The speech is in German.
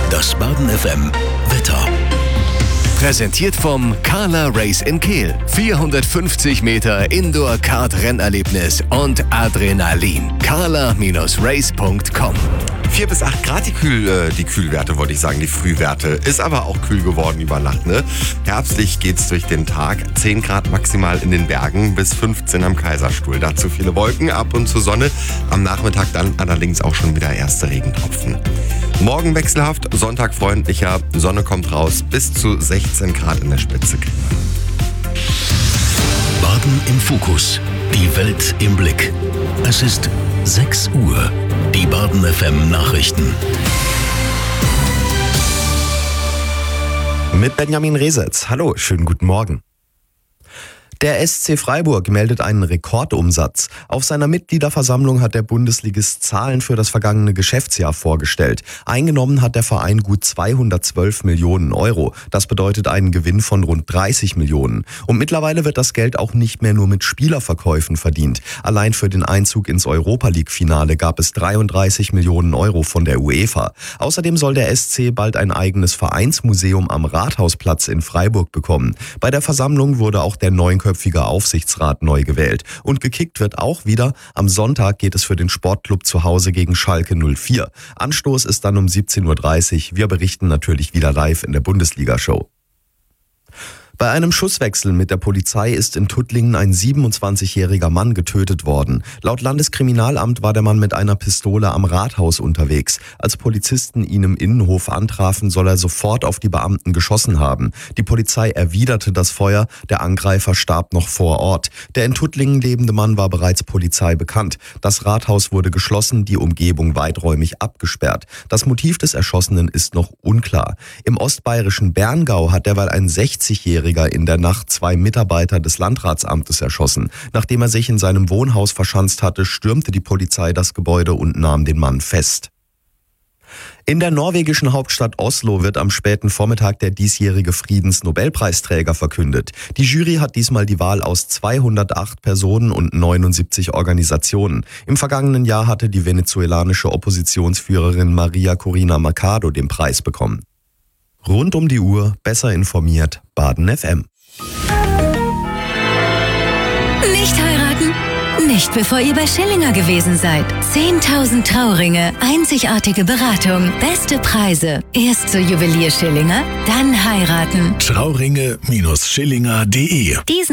Das Baden FM Wetter. Präsentiert vom Carla Race in Kehl. 450 Meter Indoor-Kart-Rennerlebnis und Adrenalin. carla-race.com. 4 bis 8 Grad die Kühlwerte, wollte ich sagen, die Frühwerte. Ist aber auch kühl geworden über Nacht, ne? Herbstlich geht's durch den Tag. 10 Grad maximal in den Bergen, bis 15 am Kaiserstuhl. Dazu viele Wolken, ab und zu Sonne. Am Nachmittag dann allerdings auch schon wieder erste Regentropfen. Morgen wechselhaft, Sonntag freundlicher, Sonne kommt raus, bis zu 16 Grad in der Spitze. Baden im Fokus. Die Welt im Blick. Es ist 6 Uhr. Die Baden FM Nachrichten. Mit Benjamin Resetz. Hallo, schönen guten Morgen. Der SC Freiburg meldet einen Rekordumsatz. Auf seiner Mitgliederversammlung hat der Bundesligist Zahlen für das vergangene Geschäftsjahr vorgestellt. Eingenommen hat der Verein gut 212 Millionen Euro. Das bedeutet einen Gewinn von rund 30 Millionen. Und mittlerweile wird das Geld auch nicht mehr nur mit Spielerverkäufen verdient. Allein für den Einzug ins Europa-League-Finale gab es 33 Millionen Euro von der UEFA. Außerdem soll der SC bald ein eigenes Vereinsmuseum am Rathausplatz in Freiburg bekommen. Bei der Versammlung wurde auch der neunköpfige Aufsichtsrat neu gewählt. Und gekickt wird auch wieder. Am Sonntag geht es für den Sportclub zu Hause gegen Schalke 04. Anstoß ist dann um 17.30 Uhr. Wir berichten natürlich wieder live in der Bundesliga-Show. Bei einem Schusswechsel mit der Polizei ist in Tuttlingen ein 27-jähriger Mann getötet worden. Laut Landeskriminalamt war der Mann mit einer Pistole am Rathaus unterwegs. Als Polizisten ihn im Innenhof antrafen, soll er sofort auf die Beamten geschossen haben. Die Polizei erwiderte das Feuer, der Angreifer starb noch vor Ort. Der in Tuttlingen lebende Mann war bereits Polizei bekannt. Das Rathaus wurde geschlossen, die Umgebung weiträumig abgesperrt. Das Motiv des Erschossenen ist noch unklar. Im ostbayerischen Berngau hat derweil ein 60-jähriger in der Nacht 2 Mitarbeiter des Landratsamtes erschossen. Nachdem er sich in seinem Wohnhaus verschanzt hatte, stürmte die Polizei das Gebäude und nahm den Mann fest. In der norwegischen Hauptstadt Oslo wird am späten Vormittag der diesjährige Friedensnobelpreisträger verkündet. Die Jury hat diesmal die Wahl aus 208 Personen und 79 Organisationen. Im vergangenen Jahr hatte die venezuelanische Oppositionsführerin Maria Corina Machado den Preis bekommen. Rund um die Uhr, besser informiert, Baden FM. Nicht heiraten? Nicht bevor ihr bei Schillinger gewesen seid. 10.000 Trauringe, einzigartige Beratung, beste Preise. Erst zur Juwelier Schillinger, dann heiraten. Trauringe-Schillinger.de